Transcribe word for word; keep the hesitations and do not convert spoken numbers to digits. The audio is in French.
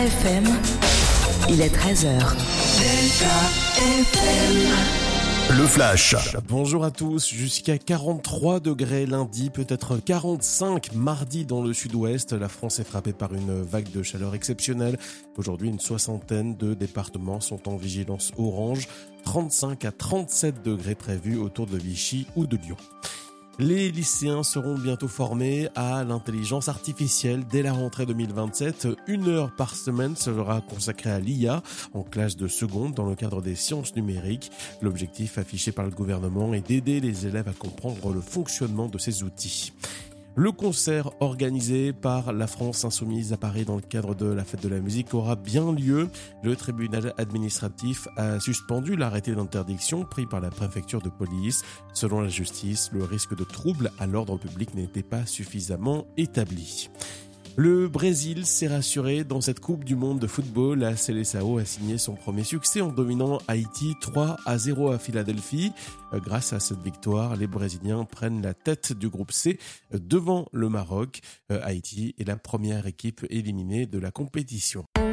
F M, il est treize heures. Le Flash. Bonjour à tous. Jusqu'à quarante-trois degrés lundi, peut-être quarante-cinq mardi dans le sud-ouest. La France est frappée par une vague de chaleur exceptionnelle. Aujourd'hui, une soixantaine de départements sont en vigilance orange. trente-cinq à trente-sept degrés prévus autour de Vichy ou de Lyon. Les lycéens seront bientôt formés à l'intelligence artificielle dès la rentrée deux mille vingt-sept. Une heure par semaine sera consacrée à l'I A en classe de seconde dans le cadre des sciences numériques. L'objectif affiché par le gouvernement est d'aider les élèves à comprendre le fonctionnement de ces outils. Le concert organisé par la France Insoumise à Paris dans le cadre de la fête de la musique aura bien lieu. Le tribunal administratif a suspendu l'arrêté d'interdiction pris par la préfecture de police. Selon la justice, le risque de trouble à l'ordre public n'était pas suffisamment établi. Le Brésil s'est rassuré dans cette Coupe du Monde de football. La Seleção a signé son premier succès en dominant Haïti trois à zéro à Philadelphie. Grâce à cette victoire, les Brésiliens prennent la tête du groupe C devant le Maroc. Haïti est la première équipe éliminée de la compétition.